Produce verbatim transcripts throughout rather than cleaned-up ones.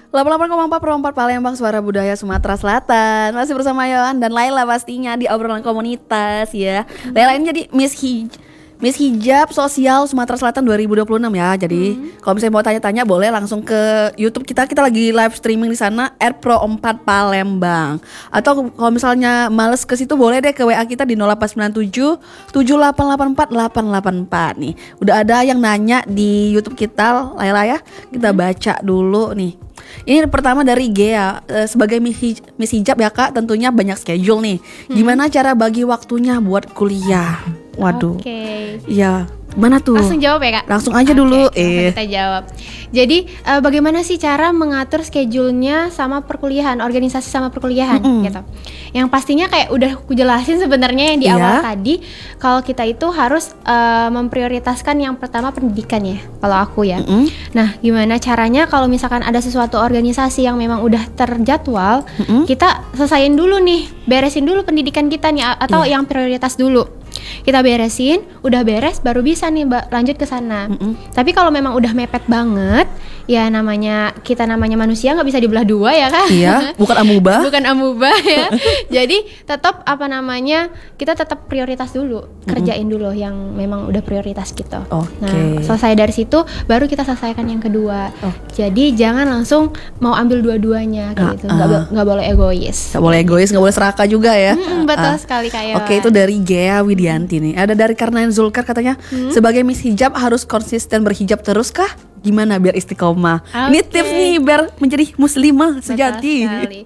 delapan puluh delapan koma empat Pro empat Palembang, suara budaya Sumatera Selatan. Masih bersama Yohan dan Laila pastinya di obrolan komunitas ya. Hmm. Laila ini jadi Miss Hij Miss Hijab Sosial Sumatera Selatan dua ribu dua puluh enam ya. Jadi hmm. kalau misalnya mau tanya-tanya boleh langsung ke YouTube kita. Kita lagi live streaming di sana R Pro empat Palembang. Atau kalau misalnya males ke situ boleh deh ke W A kita di nol delapan sembilan tujuh tujuh delapan delapan empat delapan delapan empat nih. Udah ada yang nanya di YouTube kita, Laila ya. Kita baca dulu nih. Ini pertama dari Gea, sebagai Miss Hijab ya Kak, tentunya banyak schedule nih. Gimana hmm. cara bagi waktunya buat kuliah? Waduh. Oke. Okay. Iya. Mana tuh? Langsung jawab ya Kak? Langsung aja okay, dulu. Eh. Kita jawab. Jadi uh, bagaimana sih cara mengatur schedule-nya sama perkuliahan, organisasi sama perkuliahan mm-hmm. gitu. Yang pastinya kayak udah aku jelasin sebenarnya yang di yeah. awal tadi, kalau kita itu harus uh, memprioritaskan yang pertama pendidikan ya, kalau aku ya. Mm-hmm. Nah, gimana caranya kalau misalkan ada sesuatu organisasi yang memang udah terjadwal, mm-hmm. kita selesain dulu nih, beresin dulu pendidikan kita nih atau yeah. yang prioritas dulu. Kita beresin, udah beres baru bisa nih Mbak lanjut ke sana. Mm-mm. Tapi kalau memang udah mepet banget, ya namanya kita namanya manusia nggak bisa dibelah dua ya kan? Iya, bukan amuba. bukan amuba ya. Jadi tetap apa namanya kita tetap prioritas dulu, Mm-mm. kerjain dulu yang memang udah prioritas gitu. Okay. Nah selesai dari situ, baru kita selesaikan yang kedua. Oh. Jadi jangan langsung mau ambil dua-duanya kayak gitu. Nggak uh, bo- nggak boleh egois. Nggak boleh egois, nggak boleh serakah juga ya. Mm-mm, betul uh. sekali kayak. Oke, okay, itu dari Gea Widianti nih. Ada dari Karnain Zulkar katanya, hmm? sebagai Miss Hijab harus konsisten berhijab terus kah? Gimana biar istiqomah? Okay. Ini tips nih biar menjadi muslimah sejati.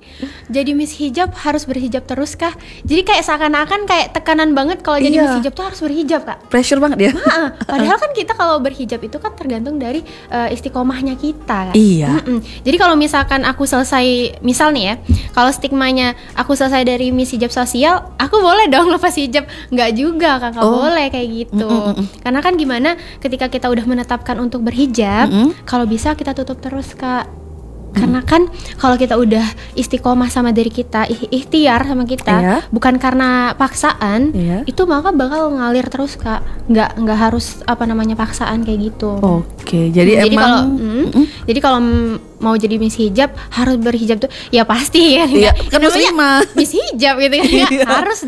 Jadi Miss Hijab harus berhijab terus kah? Jadi kayak seakan-akan kayak tekanan banget kalau jadi iya. Miss Hijab tuh harus berhijab Kak. Pressure banget ya. Nah, padahal kan kita kalau berhijab itu kan tergantung dari uh, istiqomahnya kita kan. Iya. Mm-mm. Jadi kalau misalkan aku selesai, misal nih ya, kalau stigmanya aku selesai dari Miss Hijab Sosial, aku boleh dong lepas hijab? Nggak juga Kak, nggak oh. boleh kayak gitu. Mm-mm. Karena kan gimana ketika kita udah menetapkan untuk berhijab, Mm-hmm. kalau bisa kita tutup terus Kak. Karena kan kalau kita udah istiqomah sama diri kita, ikhtiar sama kita, yeah. bukan karena paksaan, yeah. itu maka bakal ngalir terus Kak. Nggak nggak harus apa namanya paksaan kayak gitu. Oke, okay, jadi, jadi emang. Kalau, mm, mm-hmm. Jadi kalau mau jadi Miss Hijab harus berhijab tuh, ya pasti ya. Iya, kan muslimah. Miss Hijab gitu kan, ya, harus